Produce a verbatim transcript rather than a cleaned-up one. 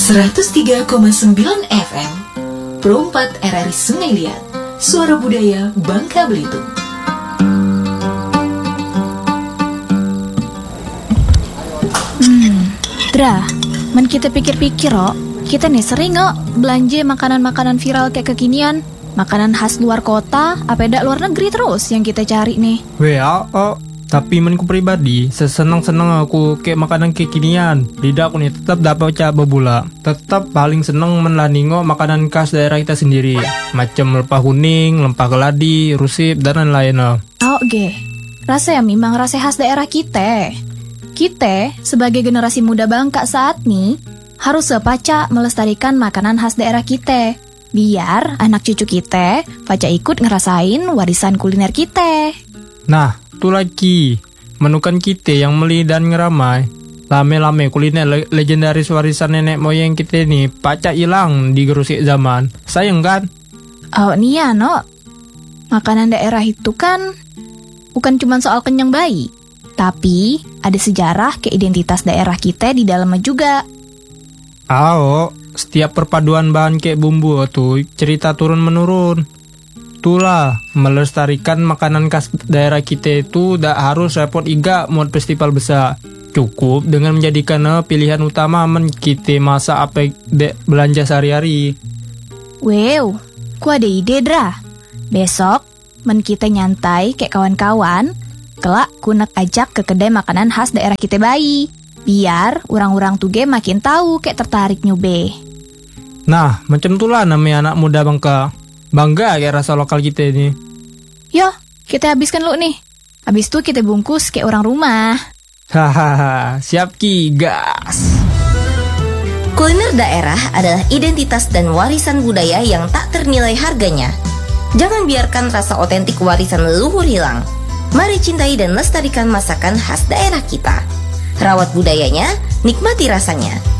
seratus tiga koma sembilan F M Pro empat R R I Sungai Liat, Suara Budaya Bangka Belitung. Hmm, Dra, men kita pikir-pikir oh, kita nih sering nggak belanja makanan-makanan viral kayak kekinian, makanan khas luar kota, apa dak luar negeri terus yang kita cari nih. Weh, oh, tapi menku pribadi, sesenang-senang aku kayak makanan kekinian. Lidah aku nih tetap dapat coba bula. Tetap paling seneng men lah ningok makanan khas daerah kita sendiri. Macam lempah kuning, lempah keladi, rusip, dan lain-lain lah. Oh, ge. Rasa ya memang rasa khas daerah kita. Kita, sebagai generasi muda Bangka saat ini, harus sepaca melestarikan makanan khas daerah kita. Biar anak cucu kita paca ikut ngerasain warisan kuliner kita. Nah, tu lagi menukan kita yang meli dan ngeramai. Lame-lame kuliner le- legendaris warisan nenek moyang kita ni pacak hilang di gerusik zaman. Sayang kan? Oh nih ya no, makanan daerah itu kan bukan cuma soal kenyang bayi, tapi ada sejarah ke identitas daerah kita di dalamnya juga. Oh, setiap perpaduan bahan kayak bumbu tuh cerita turun-menurun. Itulah, melestarikan makanan khas daerah kita itu tak harus repot iga buat festival besar. Cukup dengan menjadikan pilihan utama men kita masak apa de belanja sehari-hari. Wow, ku ada ide Dra. Besok, men kita nyantai kayak kawan-kawan, kelak ku nak ajak ke kedai makanan khas daerah kita bayi. Biar orang-orang tuge makin tahu kayak tertarik nyobe. Nah, macam itulah namanya anak muda Bangka. Bangga kayak rasa lokal kita ini. Yo, kita habiskan lu nih. Habis itu kita bungkus kayak orang rumah. Hahaha, siap ki, gas. Kuliner daerah adalah identitas dan warisan budaya yang tak ternilai harganya. Jangan biarkan rasa otentik warisan leluhur hilang. Mari cintai dan lestarikan masakan khas daerah kita. Rawat budayanya, nikmati rasanya.